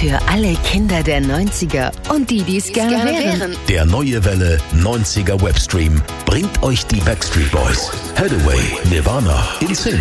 Für alle Kinder der 90er und die es gerne wären. Der neue Welle 90er Webstream bringt euch die Backstreet Boys, Hathaway, Nirvana, InSync,